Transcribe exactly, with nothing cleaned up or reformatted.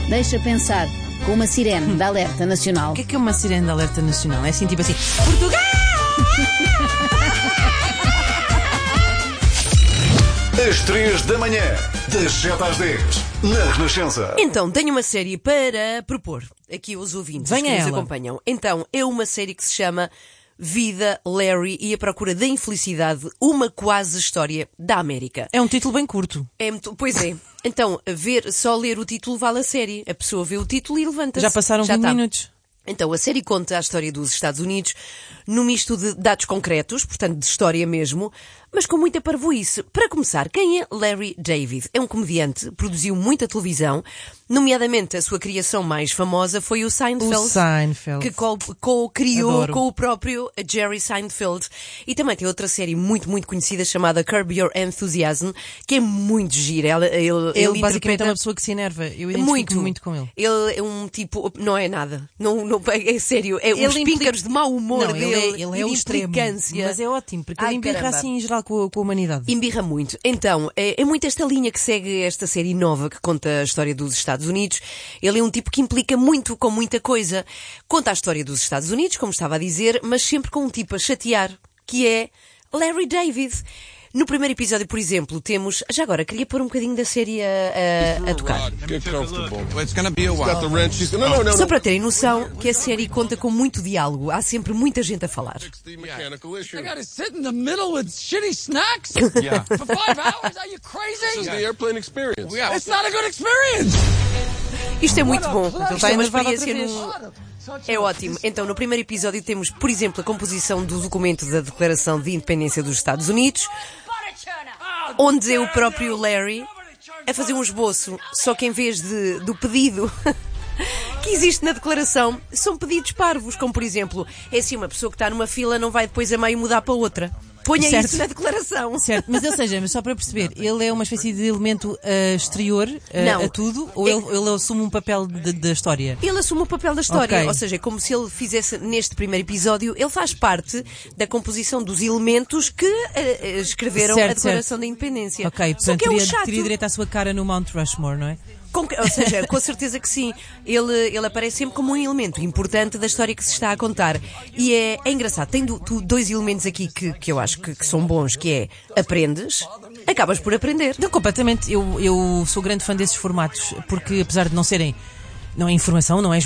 Deixa pensar, com uma sirene de alerta nacional. O que é que é uma sirene de alerta nacional? É assim, tipo assim, Portugal! Às três da manhã, das sete às dez, na Renascença. Então, tenho uma série para propor aqui aos ouvintes Venha que nos ela. acompanham. Então, é uma série que se chama Vida, Larry e a Procura da Infelicidade, uma quase história da América. É um título bem curto. É muito... Pois é. Então, ver, só ler o título vale a série. A pessoa vê o título e levanta-se. Já passaram vinte está. minutos. Então, a série conta a história dos Estados Unidos num misto de dados concretos, portanto de história mesmo, mas com muita parvoíce. Para começar, quem é Larry David? É um comediante, produziu muita televisão, nomeadamente a sua criação mais famosa foi o Seinfeld, O Seinfeld. que co- co-criou Adoro. com o próprio Jerry Seinfeld. E também tem outra série muito, muito conhecida chamada Curb Your Enthusiasm, que é muito gira. Ela, ele, ele, Ele basicamente interpreta... é uma pessoa que se enerva. Eu identifico Muito. muito com ele. Ele é um tipo... Não é nada. Não, não, é sério. É Ele os implica- píncaros de mau humor Não, dele. ele é, ele e é de o extremo. implicância. Mas é ótimo, porque Ai, ele embirra caramba. assim em geral com a, com a humanidade. Embirra muito. Então, é, é muito esta linha que segue esta série nova que conta a história dos Estados Unidos. Ele é um tipo que implica muito com muita coisa. Conta a história dos Estados Unidos, como estava a dizer, mas sempre com um tipo a chatear, que é Larry David. No primeiro episódio, por exemplo, temos... Já agora, queria pôr um bocadinho da série a, a, a tocar. Get comfortable. It's gonna be a while. Got the wrench. She's gonna. No, no, no, Só no. para terem noção que a série conta com muito diálogo. Há sempre muita gente a falar. The mechanical issue. I gotta sit in the middle with shitty snacks Yeah. for five hours? Are you This is crazy? the airplane experience. It's not a good experience. Isto é muito bom. Ele Isto está é uma enervado outra experiência vez. no... É ótimo. Então, no primeiro episódio temos, por exemplo, a composição do documento da Declaração de Independência dos Estados Unidos, onde é o próprio Larry a fazer um esboço, só que em vez de, do pedido que existe na declaração, são pedidos parvos, como por exemplo, é assim, uma pessoa que está numa fila não vai depois a meio mudar para outra. Ponha Certo. isso na declaração. Certo, mas ou seja, mas só para perceber, ele é uma espécie de elemento ah, exterior ah, Não. a tudo, ou É- ele, ele assume um papel de- da história? Ele assume o papel da história, Ok. ou seja, é como se ele fizesse neste primeiro episódio, ele faz parte da composição dos elementos que eh, eh, escreveram Certo, a Declaração da Independência. Ok, Só portanto que é um teria, chato. teria direito à sua cara no Mount Rushmore, não é? Com que- ou seja, com certeza que sim. Ele, ele aparece sempre como um elemento importante da história que se está a contar. E é, é engraçado. Tem do- tu- dois elementos aqui que, que eu acho que, que são bons, que é aprendes, acabas por aprender. Não, completamente. Eu, eu sou grande fã desses formatos, porque apesar de não serem, não é informação, não é